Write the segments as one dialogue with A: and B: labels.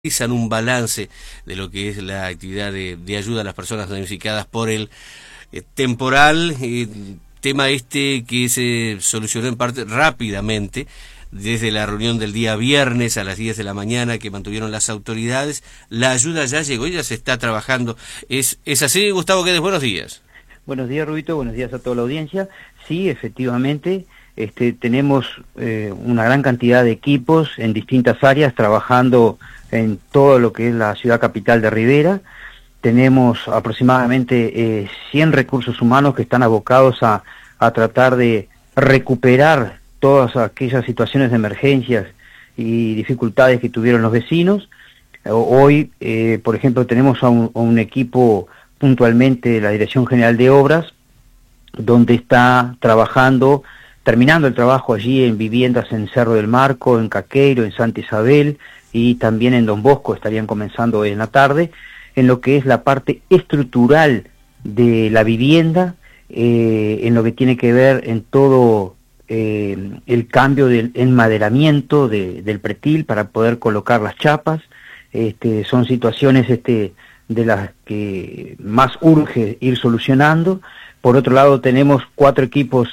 A: realizan un balance de lo que es la actividad de ayuda a las personas damnificadas por el temporal, tema que se solucionó en parte rápidamente desde la reunión del día viernes a las 10 de la mañana que mantuvieron las autoridades. La ayuda ya llegó y ya se está trabajando. ¿Es así, Gustavo Guedes? Buenos días.
B: Buenos días, Rubito, buenos días a toda la audiencia. Sí, efectivamente, tenemos una gran cantidad de equipos en distintas áreas trabajando en todo lo que es la ciudad capital de Rivera. Tenemos aproximadamente 100 recursos humanos que están abocados a tratar de recuperar todas aquellas situaciones de emergencias y dificultades que tuvieron los vecinos. Hoy, por ejemplo, tenemos a un equipo puntualmente de la Dirección General de Obras, donde está trabajando, terminando el trabajo allí en viviendas en Cerro del Marco, en Caqueiro, en Santa Isabel y también en Don Bosco, estarían comenzando hoy en la tarde, en lo que es la parte estructural de la vivienda, en lo que tiene que ver en todo el cambio del enmaderamiento del pretil para poder colocar las chapas. Son situaciones de las que más urge ir solucionando. Por otro lado, tenemos 4 equipos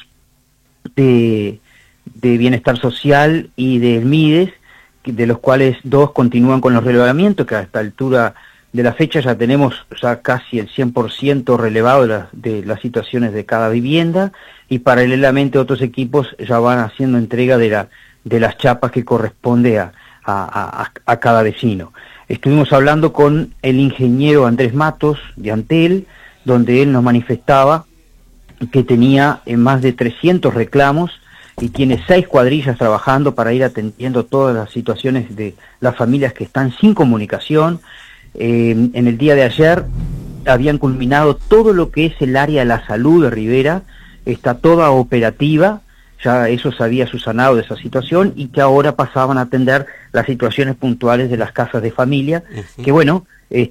B: de bienestar social y de MIDES, de los cuales 2 continúan con los relevamientos, que a esta altura de la fecha ya tenemos casi el 100% relevado de las situaciones de cada vivienda, y paralelamente otros equipos ya van haciendo entrega de las chapas que corresponde a cada vecino. Estuvimos hablando con el ingeniero Andrés Matos de Antel, donde él nos manifestaba que tenía más de 300 reclamos y tiene 6 cuadrillas trabajando para ir atendiendo todas las situaciones de las familias que están sin comunicación. En el día de ayer habían culminado todo lo que es el área de la salud de Rivera, está toda operativa, ya eso se había subsanado de esa situación, y que ahora pasaban a atender las situaciones puntuales de las casas de familia, que bueno,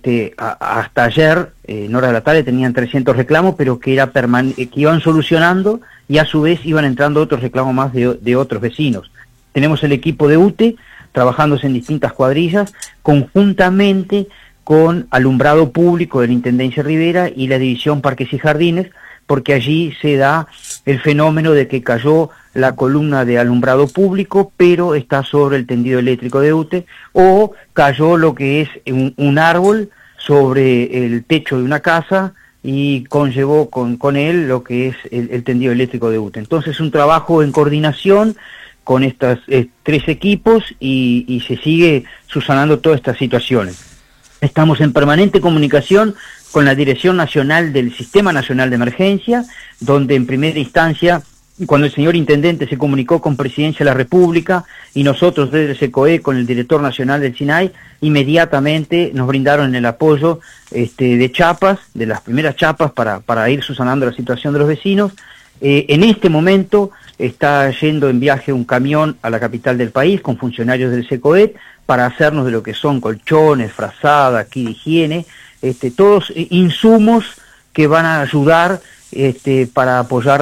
B: hasta ayer, en hora de la tarde, tenían 300 reclamos, pero que iban solucionando, y a su vez iban entrando otros reclamos más de otros vecinos. Tenemos el equipo de UTE, trabajándose en distintas cuadrillas, conjuntamente con alumbrado público de la Intendencia Rivera y la División Parques y Jardines, porque allí se da el fenómeno de que cayó la columna de alumbrado público, pero está sobre el tendido eléctrico de UTE, o cayó lo que es un árbol sobre el techo de una casa y conllevó con él lo que es el tendido eléctrico de UTE. Entonces, un trabajo en coordinación con estos 3 equipos y se sigue subsanando todas estas situaciones. Estamos en permanente comunicación con la Dirección Nacional del Sistema Nacional de Emergencia, donde en primera instancia, cuando el señor Intendente se comunicó con Presidencia de la República y nosotros desde el SECOE con el Director Nacional del SINAI, inmediatamente nos brindaron el apoyo de chapas, de las primeras chapas para ir subsanando la situación de los vecinos. En este momento está yendo en viaje un camión a la capital del país con funcionarios del SECOE para hacernos de lo que son colchones, frazada, kit de higiene, todos insumos que van a ayudar para apoyar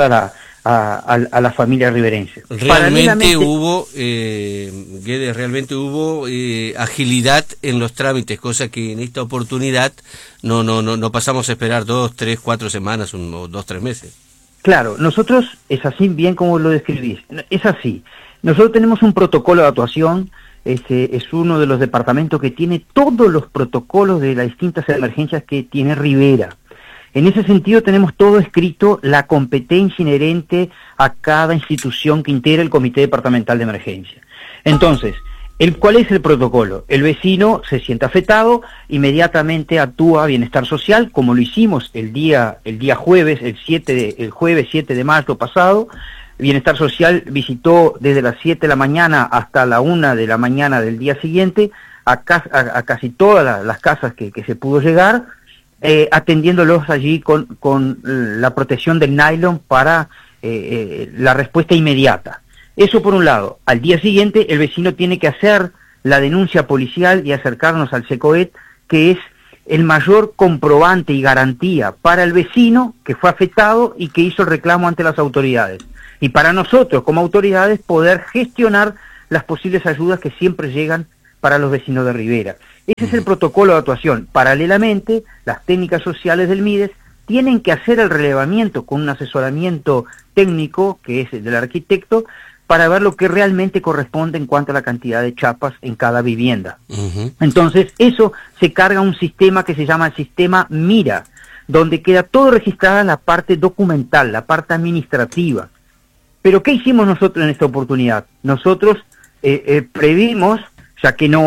B: a la familia riverense.
A: Realmente hubo, Guedes, realmente hubo agilidad en los trámites, cosa que en esta oportunidad no pasamos a esperar 2, 3, 4 semanas o 2, 3 meses.
B: Claro, nosotros, es así bien como lo describís, es así. Nosotros tenemos un protocolo de actuación, es uno de los departamentos que tiene todos los protocolos de las distintas emergencias que tiene Rivera. En ese sentido tenemos todo escrito, la competencia inherente a cada institución que integra el Comité Departamental de Emergencia. Entonces, ¿cuál es el protocolo? El vecino se siente afectado, inmediatamente actúa Bienestar Social, como lo hicimos el día jueves, el jueves 7 de mayo pasado. Bienestar Social visitó desde las 7 de la mañana hasta la 1 de la mañana del día siguiente a casi todas las casas que se pudo llegar, atendiéndolos allí con la protección del nylon para la respuesta inmediata. Eso por un lado. Al día siguiente el vecino tiene que hacer la denuncia policial y acercarnos al SECOET, que es el mayor comprobante y garantía para el vecino que fue afectado y que hizo el reclamo ante las autoridades. Y para nosotros, como autoridades, poder gestionar las posibles ayudas que siempre llegan para los vecinos de Rivera. Ese es el protocolo de actuación. Paralelamente, las técnicas sociales del MIDES tienen que hacer el relevamiento con un asesoramiento técnico, que es el del arquitecto, para ver lo que realmente corresponde en cuanto a la cantidad de chapas en cada vivienda. Entonces, eso se carga un sistema que se llama el sistema MIRA, donde queda todo registrada la parte documental, la parte administrativa. Pero ¿qué hicimos nosotros en esta oportunidad? Nosotros previmos, ya que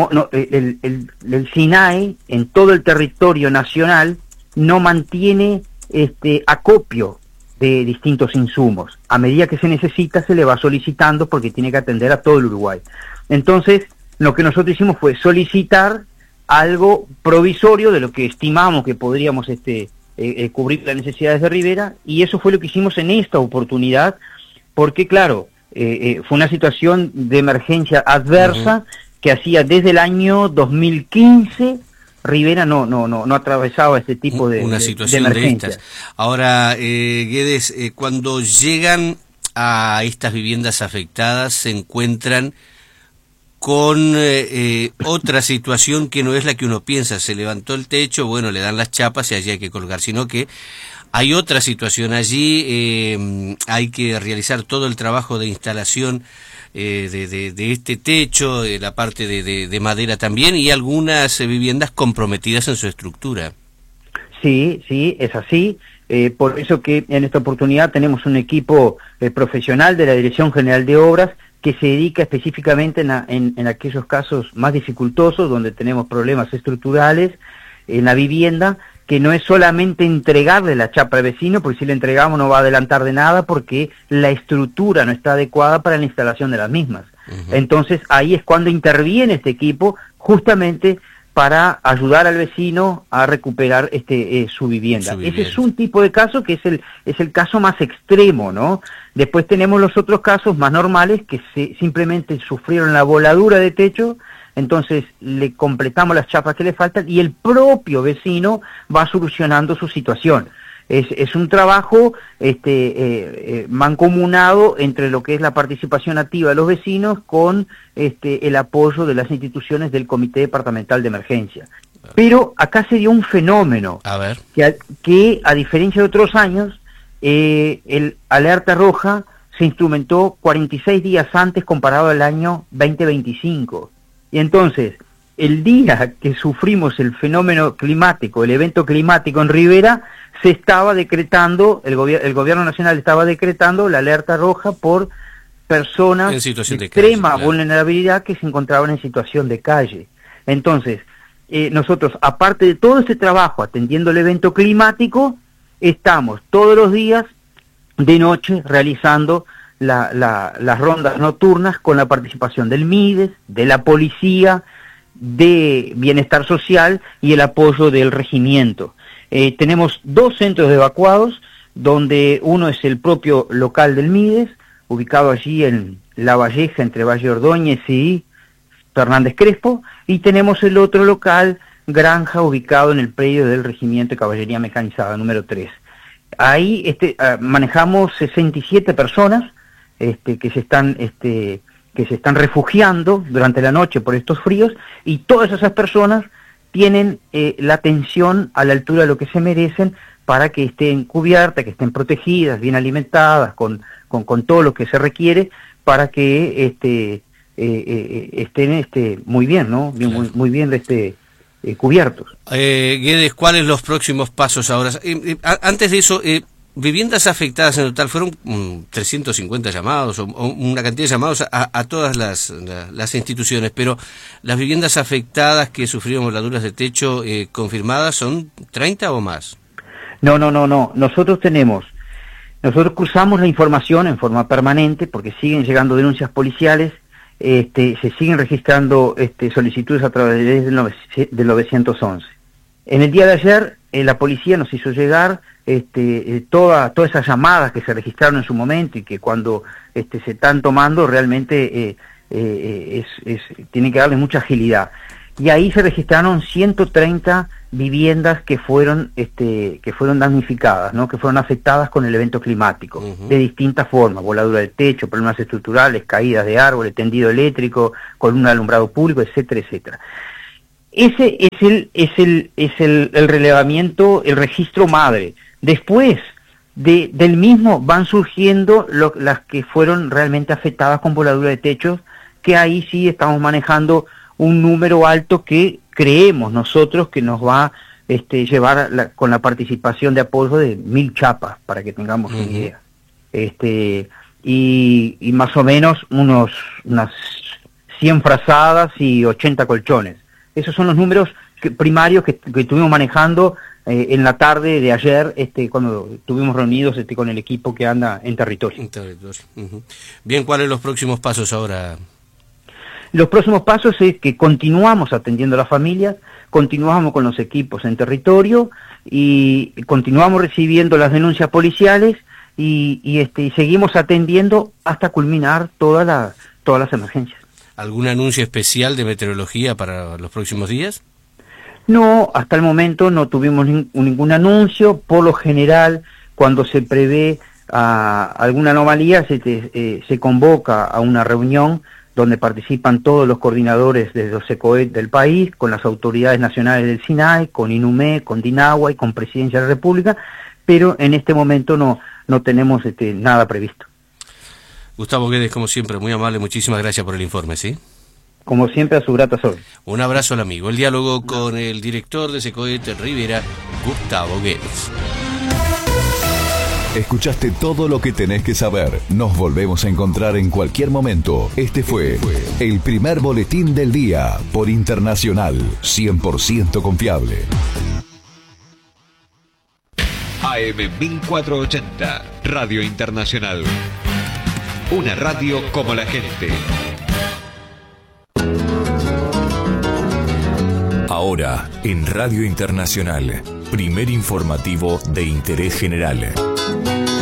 B: el SINAE en todo el territorio nacional no mantiene acopio de distintos insumos. A medida que se necesita se le va solicitando porque tiene que atender a todo el Uruguay. Entonces, lo que nosotros hicimos fue solicitar algo provisorio de lo que estimamos que podríamos cubrir las necesidades de Rivera, y eso fue lo que hicimos en esta oportunidad, porque claro, fue una situación de emergencia adversa que hacía desde el año 2015 Rivera no atravesaba este tipo de
A: una situación
B: de
A: de estas. Ahora, Guedes, cuando llegan a estas viviendas afectadas se encuentran con otra situación que no es la que uno piensa. Se levantó el techo, bueno, le dan las chapas y allí hay que colgar, sino que hay otra situación allí. Hay que realizar todo el trabajo de instalación de este techo, de la parte de madera también, y algunas viviendas comprometidas en su estructura.
B: Sí, es así. Por eso que en esta oportunidad tenemos un equipo profesional de la Dirección General de Obras que se dedica específicamente en aquellos casos más dificultosos, donde tenemos problemas estructurales en la vivienda, que no es solamente entregarle la chapa al vecino, porque si le entregamos no va a adelantar de nada, porque la estructura no está adecuada para la instalación de las mismas. Entonces ahí es cuando interviene este equipo, justamente para ayudar al vecino a recuperar su vivienda. Ese es un tipo de caso que es el caso más extremo, ¿no? Después tenemos los otros casos más normales que simplemente sufrieron la voladura de techo. Entonces le completamos las chapas que le faltan y el propio vecino va solucionando su situación. Es un trabajo mancomunado entre lo que es la participación activa de los vecinos con el apoyo de las instituciones del Comité Departamental de Emergencia. Pero acá se dio un fenómeno,
A: a ver,
B: que a diferencia de otros años, el alerta roja se instrumentó 46 días antes comparado al año 2025. Y entonces, el día que sufrimos el fenómeno climático, el evento climático en Rivera, se estaba decretando, el gobierno nacional estaba decretando la alerta roja por personas de extrema vulnerabilidad que se encontraban en situación de calle. Entonces, nosotros, aparte de todo este trabajo atendiendo el evento climático, estamos todos los días de noche realizando las rondas nocturnas con la participación del MIDES, de la policía, de bienestar social y el apoyo del regimiento. Tenemos 2 centros de evacuados, donde uno es el propio local del MIDES, ubicado allí en La Valleja, entre Valle Ordóñez y Fernández Crespo, y tenemos el otro local, Granja, ubicado en el predio del Regimiento de Caballería Mecanizada, número 3. Ahí manejamos 67 personas que se están refugiando durante la noche por estos fríos, y todas esas personas tienen la atención a la altura de lo que se merecen para que estén cubiertas, que estén protegidas, bien alimentadas, con todo lo que se requiere para que estén muy bien, ¿no? Bien, muy bien cubiertos.
A: Guedes, ¿cuáles los próximos pasos ahora? Antes de eso, viviendas afectadas en total, fueron 350 llamados, o una cantidad de llamados a todas las instituciones, pero las viviendas afectadas que sufrieron voladuras de techo confirmadas, ¿son 30 o más? No. Nosotros cruzamos la información en forma permanente, porque siguen llegando denuncias policiales, se siguen registrando solicitudes a través del 911. En el día de ayer, la policía nos hizo llegar todas esas llamadas que se registraron en su momento y que cuando se están tomando realmente tienen que darle mucha agilidad. Y ahí se registraron 130 viviendas que fueron damnificadas, ¿no? Que fueron afectadas con el evento climático, de distintas formas: voladura del techo, problemas estructurales, caídas de árboles, tendido eléctrico, columna de alumbrado público, etcétera, etcétera.
B: ese es el relevamiento, el registro madre. Después del mismo van surgiendo las que fueron realmente afectadas con voladura de techos, que ahí sí estamos manejando un número alto que creemos nosotros que nos va llevar con la participación de apoyo de 1.000 chapas, para que tengamos una idea. Y más o menos unas 100 frazadas y 80 colchones. Esos son los números primarios que estuvimos manejando en la tarde de ayer, cuando estuvimos reunidos con el equipo que anda en territorio.
A: Bien, ¿cuáles son los próximos pasos ahora?
B: Los próximos pasos es que continuamos atendiendo a las familias, continuamos con los equipos en territorio y continuamos recibiendo las denuncias policiales y seguimos atendiendo hasta culminar todas las emergencias.
A: ¿Algún anuncio especial de meteorología para los próximos días?
B: No, hasta el momento no tuvimos ningún anuncio. Por lo general, cuando se prevé alguna anomalía, se convoca a una reunión donde participan todos los coordinadores de los SECOET del país, con las autoridades nacionales del SINAI, con INUME, con DINAHUA y con Presidencia de la República, pero en este momento no tenemos nada previsto.
A: Gustavo Guedes, como siempre, muy amable, muchísimas gracias por el informe, ¿sí?
B: Como siempre, a su grata orden.
A: Un abrazo al amigo. El diálogo con el director de SECOET Rivera, Gustavo Guedes.
C: Escuchaste todo lo que tenés que saber. Nos volvemos a encontrar en cualquier momento. Este fue el primer boletín del día por Internacional, 100% confiable.
D: AM 1480, Radio Internacional. Una radio como la gente.
C: Ahora, en Radio Internacional, primer informativo de interés general.